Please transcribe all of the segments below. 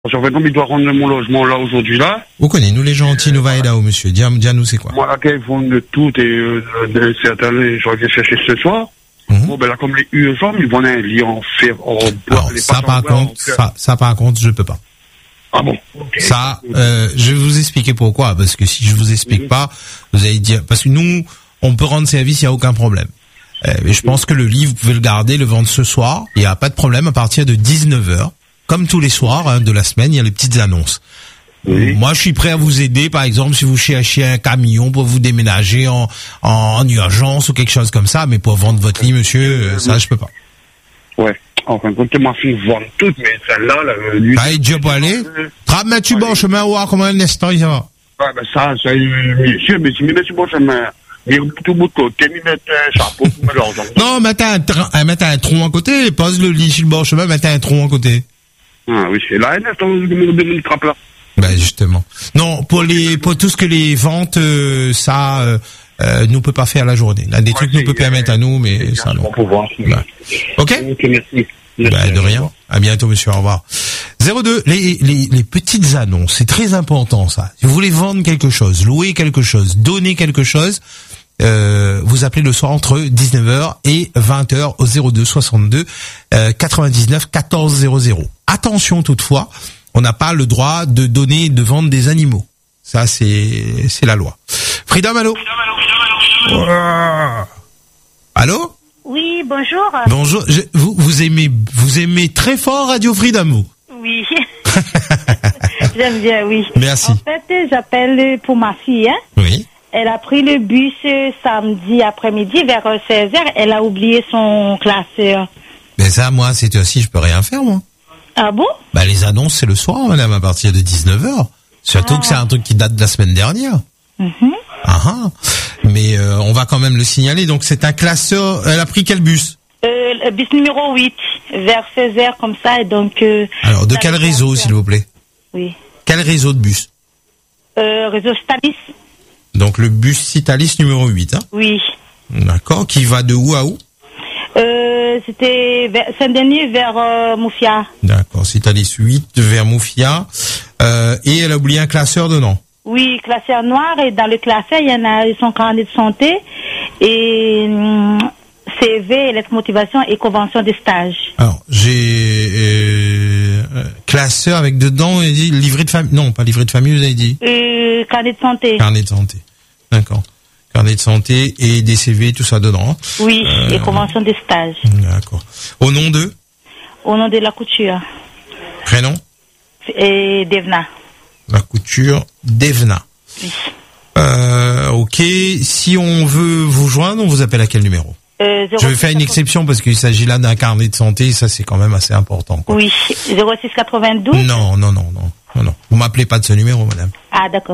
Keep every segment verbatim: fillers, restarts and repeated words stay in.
Parce qu'en fait, comme il doit rendre mon logement là aujourd'hui là. Vous connaissez, nous les gentils, nous va aider où, monsieur. Dis-nous, c'est quoi? Moi, là, ils font de tout et euh, de certains, je vais chercher ce soir. Mm-hmm. Bon, ben là, comme les urgences, ils vont un lit en fer, en bois. Alors, ça, par contre, ça, ça, par contre, je peux pas. Ah bon? Okay. Ça, euh, je vais vous expliquer pourquoi. Parce que si je vous explique mm-hmm. pas, vous allez dire, parce que nous, on peut rendre service, il n'y a aucun problème. Euh, mais je pense que le lit, vous pouvez le garder, le vendre ce soir. Il n'y a pas de problème à partir de dix-neuf heures. Comme tous les soirs hein, de la semaine, il y a les petites annonces. Oui. Moi, je suis prêt à vous aider, par exemple, si vous cherchez un camion pour vous déménager en, en, en urgence ou quelque chose comme ça, mais pour vendre votre lit, monsieur, ça, je peux pas. Ouais. En fin de compte, ma fille vend toutes, mais celle-là, là, lui... Ah, il dit pas aller? Trappe, tu bon chemin, ou comment un instant, il va? Ouais, ben ça, ça, monsieur, mais si monsieur bon chemin, il tout bout de côté, il met un chapeau pour mettre l'argent. Non, mettez un, tra- mettez un tronc à côté, pose le lit sur le bon chemin, mettez un tronc à côté. Ah oui, c'est là, il y a là. Ben justement. Non, pour les pour tout ce que les ventes, euh, ça, euh, euh, nous peut pas faire la journée. Là, des ouais, trucs nous peut permettre à nous, mais ça non. Pouvoir, ben. Ok. Okay, merci. merci. Ben, de rien. À bientôt, monsieur. Au revoir. zéro deux. Les les les petites annonces, c'est très important ça. Si vous voulez vendre quelque chose, louer quelque chose, donner quelque chose. Euh, vous appelez le soir entre dix-neuf heures et vingt heures au zéro deux soixante-deux euh, quatre-vingt-dix-neuf quatorze zéro zéro. Attention toutefois, on n'a pas le droit de donner, de vendre des animaux. Ça c'est c'est la loi. Freedom, allô. Freedom, allô. Oh. Allô. Oui, bonjour. Bonjour. Je, vous vous aimez vous aimez très fort Radio Freedom, vous. Oui. J'aime bien, oui. Merci. En fait, j'appelle pour ma fille. Hein. Oui. Elle a pris le bus samedi après-midi vers seize heures. Elle a oublié son classeur. Mais ça, moi, c'est aussi, je peux rien faire, moi. Ah bon? Bah, les annonces, c'est le soir, madame, à partir de dix-neuf heures. Surtout ah. que c'est un truc qui date de la semaine dernière. Mm-hmm. Ah ah. Mais euh, on va quand même le signaler. Donc, c'est un classeur. Elle a pris quel bus? euh, Le bus numéro huit, vers seize heures, comme ça. Et donc. Euh, Alors, de quel réseau, s'il vous plaît? Oui. Quel réseau de bus? euh, Réseau Stalis. Donc le bus Citalis numéro huit, hein? Oui. D'accord, qui va de où à où? euh, C'était vers Saint-Denis vers euh, Moufia. D'accord, Citalis huit vers Moufia. Euh, et elle a oublié un classeur dedans? Oui, classeur noir, et dans le classeur, il y en a son carnet de santé et hum, C V, lettre motivation et convention de stage. Alors, j'ai euh, classeur avec dedans, il dit livret de famille. Non, pas livret de famille, vous avez dit. Euh, carnet de santé. Carnet de santé. D'accord. Carnet de santé et des C V, tout ça dedans. Oui, euh, et convention de stage. D'accord. Au nom de? Au nom de la couture. Prénom? Et Devna. La couture Devna. Oui. Euh, ok. Si on veut vous joindre, on vous appelle à quel numéro? Euh, Je vais faire une exception parce qu'il s'agit là d'un carnet de santé, ça c'est quand même assez important, quoi. Oui, zéro six quatre-vingt-douze. Non, non, non, non, non, non. Vous m'appelez pas de ce numéro, madame. Ah, d'accord.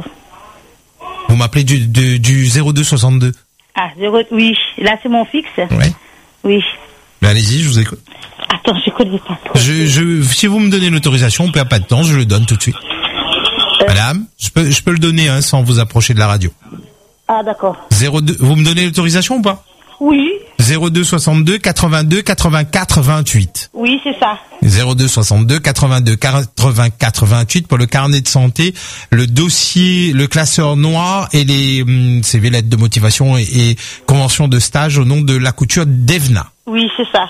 Vous m'appelez du, du, du zéro deux soixante-deux. Ah, zéro, oui, là c'est mon fixe. Oui. Oui. Mais allez-y, je vous écoute. Attends, je connais pas. Je, je, si vous me donnez l'autorisation, on perd pas de temps, je le donne tout de suite. Euh... Madame, je peux, je peux le donner, hein, sans vous approcher de la radio. Ah, d'accord. zéro deux, vous me donnez l'autorisation ou pas? Oui. zéro deux soixante-deux quatre-vingt-deux quatre-vingt-quatre vingt-huit. Oui, c'est ça. zéro deux soixante-deux quatre-vingt-deux quatre-vingt-quatre vingt-huit pour le carnet de santé, le dossier, le classeur noir et les hum, C V, lettres de motivation et, et convention de stage au nom de la couture Devna. Oui, c'est ça.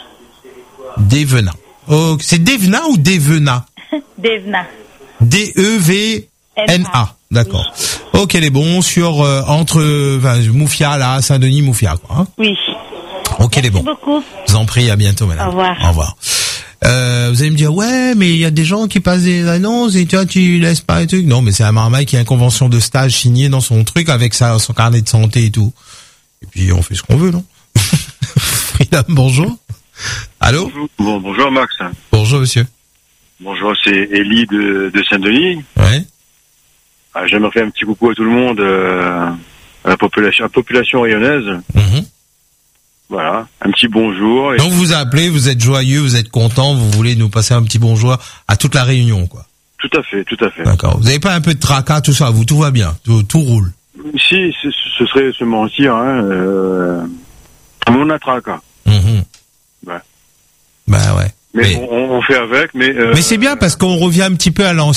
Devna. Oh, c'est Devna ou Devena? Devna. D E V N A. D'accord. Oui. Ok, les bons sur euh, entre enfin, Moufia là, Saint-Denis, Moufia quoi. Hein? Oui. Ok, Merci les bons. beaucoup. Je vous en prie, à bientôt, madame. Au revoir. Au revoir. Euh, vous allez me dire, ouais, mais il y a des gens qui passent des annonces et tu vois, tu laisses pas les trucs. Non, mais c'est un marmaille qui a une convention de stage signée dans son truc avec sa, son carnet de santé et tout. Et puis, on fait ce qu'on veut, non? Freedom, bonjour. Allô? Bonjour, bon, bonjour Max. Bonjour, monsieur. Bonjour, c'est Élie de, de Saint-Denis. Ouais. Ah, j'aimerais faire un petit coucou à tout le monde, euh, à la population, à la population rayonnaise. Mm-hmm. Voilà, un petit bonjour. Et... Donc vous appelez, vous êtes joyeux, vous êtes content, vous voulez nous passer un petit bonjour à toute la Réunion, quoi. Tout à fait, tout à fait. D'accord. Vous n'avez pas un peu de tracas, tout ça, vous, tout va bien, tout, tout roule. Si, ce, ce serait se mentir, hein. Euh, mon tracas. Mm-hmm. Ouais. Bah ouais. Mais, mais on, on fait avec. Mais, euh, mais c'est bien parce qu'on revient un petit peu à l'ancien.